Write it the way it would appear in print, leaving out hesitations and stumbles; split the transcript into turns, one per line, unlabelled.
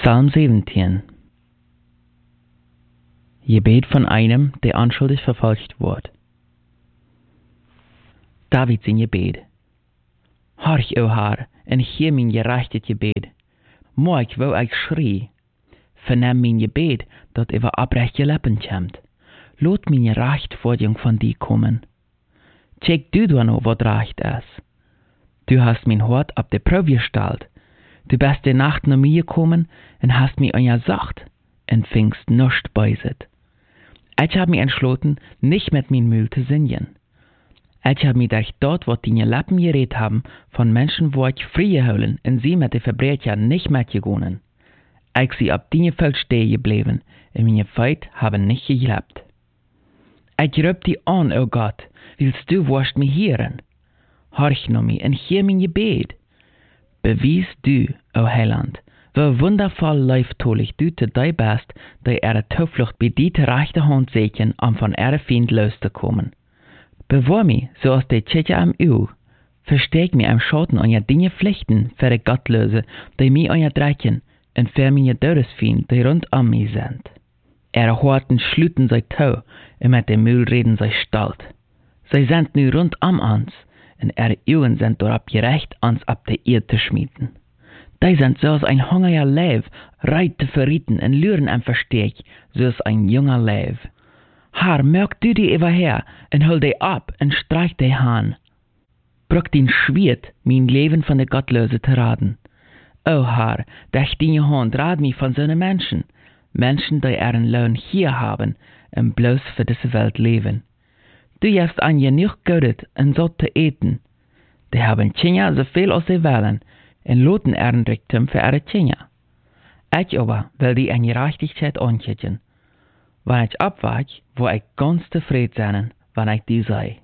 Psalm 17. Gebet von einem, der unschuldig verfolgt wird. David sein Gebet. Horch, o Herr, en heer mijn gerechtig Gebet. Moig wo ich schrie. Vernehm mijn Gebet, dat über abrechte Lippen kommt. Lot mijn Rechtforderung von dir kommen. Check du dann wat recht ist. Du hast mein Hort ab der Probe gestellt. Du bist der Nacht nach mir gekommen und hast mir gesagt und fingst nichts beiset. Ich hab mich entschlossen, nicht mit mein Müll zu singen. Ich hab mich durch dort, wo deine Lippen geredet haben, von Menschen, wo ich frie holen und sie mit den Verbrechern nicht mitgegangen. Ich sie ab deine Feld stehen geblieben und meine Feit haben nicht geglaubt. Ich rüb dich an, o Gott, willst du wirst mich hören? Horch noch mich und hear mein Gebet. Bewies du, o Heiland, wie wundervoll leiftolig du zu dir bist, die ihre Zuflucht bei dir zur rechten Hand setzen, um von ihrer Feind loszukommen. Bewahr mich, so als der Tschetche am Uhr. Versteck mich am Schatten an deine Pflichten für die Gottlose, die mich drecken, und für meine Todesfeind, die rund um mich sind. Ihre Horten schluten sie tau, und mit dem Müll reden sie stolz. Sie sind nu rund um uns, und ihre Augen sind darauf gerecht, uns ab der Erde zu schmieden. Die sind so als ein hungriger Leib, reit zu verrieten und luren am Versteck, so als ein junger Leib. Herr, mög du die überher und hol die ab und streich die Hahn. Brück den Schwert, mein Leben von der Gottlose zu raten. O Herr, durch deine Hand rad mich von so Menschen, Menschen, die ihren Lohn hier haben und bloß für diese Welt leben. Du hast an genug Gutes und so zu eten. Die haben Kinder so viel als sie wollen und loten ihren Reichtum für ihre Kinder. Ich aber will die an Gerechtigkeit ankicken. Wenn ich abwach, wo ich ganz zufrieden sein, wenn ich die sei.